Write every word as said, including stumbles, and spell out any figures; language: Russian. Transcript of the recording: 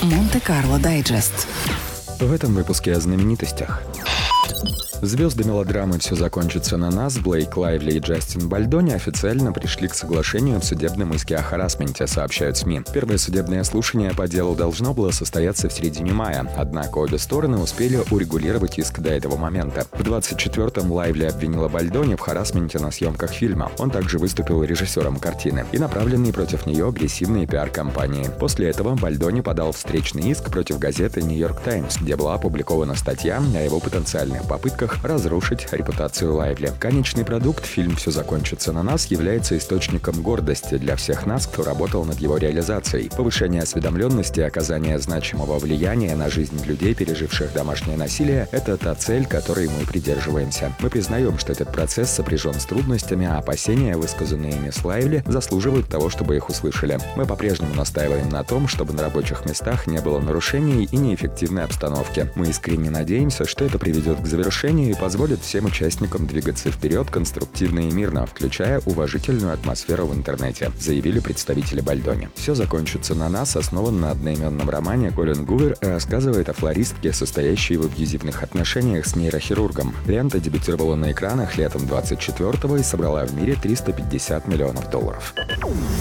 Монте-Карло Дайджест. В этом выпуске о знаменитостях. Звезды мелодрамы «Все закончится на нас» Блейк Лайвли и Джастин Бальдони официально пришли к соглашению в судебном иске о харассменте, сообщают СМИ. Первое судебное слушание по делу должно было состояться в середине мая, однако обе стороны успели урегулировать иск до этого момента. В двадцать четвёртом Лайвли обвинила Бальдони в харассменте на съемках фильма. Он также выступил режиссером картины и направленный против нее агрессивные пиар-компании. После этого Бальдони подал встречный иск против газеты «Нью-Йорк Таймс», где была опубликована статья о его потенциальных попытках разрушить репутацию Лайвли. Конечный продукт, фильм «Все закончится на нас», является источником гордости для всех нас, кто работал над его реализацией. Повышение осведомленности и оказание значимого влияния на жизнь людей, переживших домашнее насилие, это та цель, которой мы придерживаемся. Мы признаем, что этот процесс сопряжен с трудностями, а опасения, высказанные мисс Лайвли, заслуживают того, чтобы их услышали. Мы по-прежнему настаиваем на том, чтобы на рабочих местах не было нарушений и неэффективной обстановки. Мы искренне надеемся, что это приведет к завершению и позволит всем участникам двигаться вперед конструктивно и мирно, включая уважительную атмосферу в интернете, заявили представители Бальдони. «Все закончится на нас» основан на одноименном романе Колин Гувер и рассказывает о флористке, состоящей в абьюзивных отношениях с нейрохирургом. Лента дебютировала на экранах летом двадцать четвёртого и собрала в мире триста пятьдесят миллионов долларов.